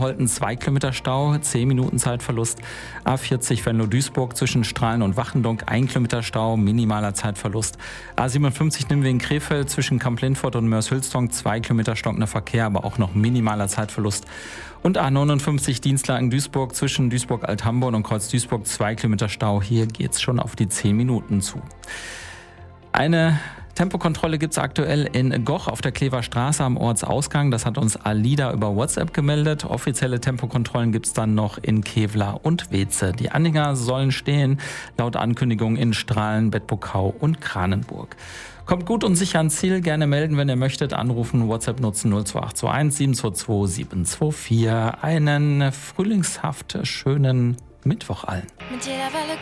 Holten 2 Kilometer Stau, 10 Minuten Zeitverlust. A40 Venlo-Duisburg zwischen Strahlen und Wachendonk 1 Kilometer Stau, minimaler Zeitverlust. A57 Nimwegen-Krefeld zwischen Kamp-Lintfort und Mörs-Hülstonk 2 Kilometer stockender Verkehr, aber auch noch minimaler Zeitverlust. Und A59 Dienstlaken-Duisburg zwischen Duisburg-Alt-Hamborn und Kreuz-Duisburg 2 Kilometer Stau. Hier geht's schon auf die 10 Minuten zu. Eine Tempokontrolle gibt es aktuell in Goch auf der Klever Straße am Ortsausgang. Das hat uns Alida über WhatsApp gemeldet. Offizielle Tempokontrollen gibt es dann noch in Kevlar und Weze. Die Anhänger sollen stehen, laut Ankündigung in Strahlen, Bedburg-Hau und Kranenburg. Kommt gut und sicher ans Ziel. Gerne melden, wenn ihr möchtet. Anrufen, WhatsApp nutzen 02821 722 724. Einen frühlingshaft schönen Mittwoch allen. Mit jeder Welle